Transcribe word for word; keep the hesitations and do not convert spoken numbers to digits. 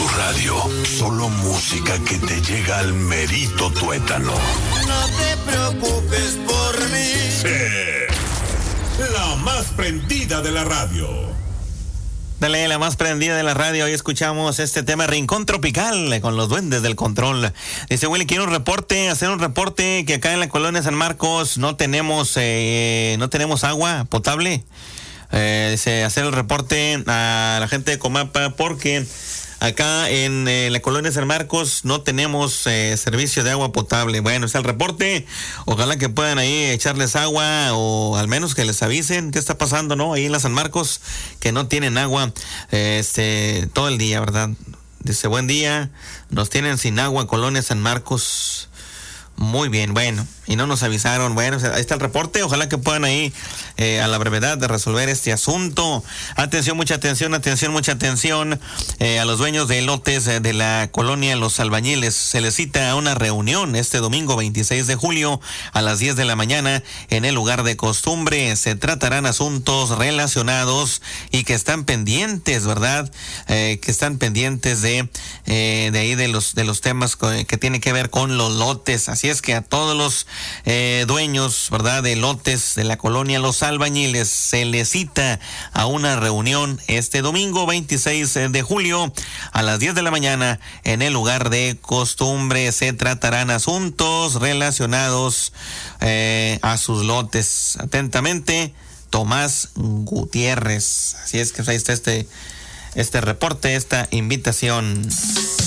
tu radio, solo música que te llega al merito tuétano. No te preocupes por mí. Sí, la más prendida de la radio. Dale, la más prendida de la radio. Hoy escuchamos este tema Rincón Tropical con los duendes del control. Dice Willy, quiero un reporte, hacer un reporte que acá en la colonia San Marcos no tenemos, eh, no tenemos agua potable. Eh, dice, hacer el reporte a la gente de Comapa porque acá en eh, la colonia San Marcos no tenemos eh, servicio de agua potable. Bueno, es el reporte. Ojalá que puedan ahí echarles agua o al menos que les avisen qué está pasando, ¿no? Ahí en la San Marcos que no tienen agua eh, este todo el día, ¿verdad? Dice, buen día. Nos tienen sin agua, colonia San Marcos. Muy bien, bueno, y no nos avisaron. Bueno, ahí está el reporte. Ojalá que puedan ahí eh, a la brevedad de resolver este asunto. Atención, mucha atención, atención, mucha atención eh, a los dueños de lotes eh, de la colonia Los Albañiles. Se les cita a una reunión este domingo veintiséis de julio a las diez de la mañana en el lugar de costumbre. Se tratarán asuntos relacionados y que están pendientes, ¿verdad? Eh, que están pendientes de eh, de ahí de los de los temas que, que tienen que ver con los lotes. Así es que a todos los eh, dueños, ¿verdad?, de lotes de la colonia Los Albañiles se les cita a una reunión este domingo veintiséis de julio a las diez de la mañana en el lugar de costumbre. Se tratarán asuntos relacionados eh, a sus lotes. Atentamente, Tomás Gutiérrez. Así es que ahí está este, este reporte, esta invitación.